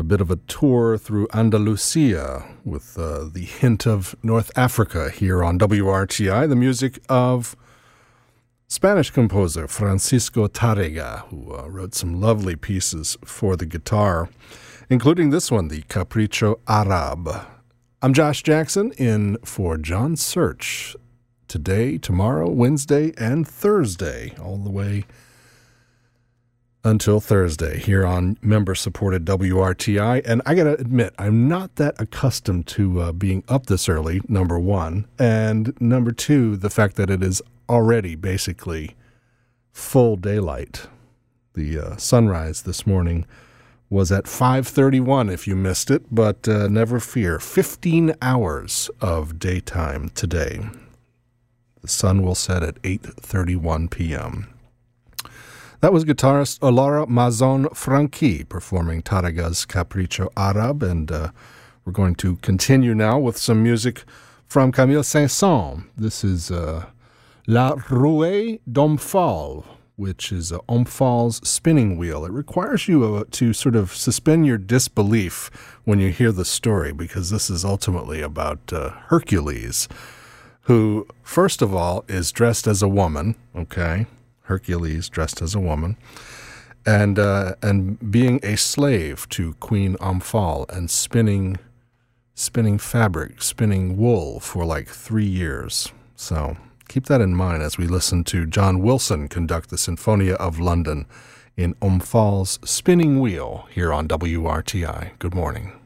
bit of a tour through Andalusia with the hint of North Africa here on WRTI, the music of Spanish composer Francisco Tárrega, who wrote some lovely pieces for the guitar, including this one, the Capricho Arab. I'm Josh Jackson, in for John Search today, tomorrow, Wednesday, and Thursday, all the way until Thursday here on member-supported WRTI. And I got to admit, I'm not that accustomed to being up this early, number one. And number two, the fact that it is already basically full daylight. The sunrise this morning was at 5:31 if you missed it, but never fear, 15 hours of daytime today. The sun will set at 8:31 p.m. That was guitarist Laura Mazon Franqui performing Tárrega's Capricho Arab, and we're going to continue now with some music from Camille Saint-Saëns. This is La Roue d'Omphale, which is Omphale's spinning wheel. It requires you to sort of suspend your disbelief when you hear the story, because this is ultimately about Hercules, who, first of all, is dressed as a woman, okay? Hercules dressed as a woman, and being a slave to Queen Omphale and spinning fabric, spinning wool for like 3 years. So keep that in mind as we listen to John Wilson conduct the Sinfonia of London in Omphale's Spinning Wheel here on WRTI. Good morning.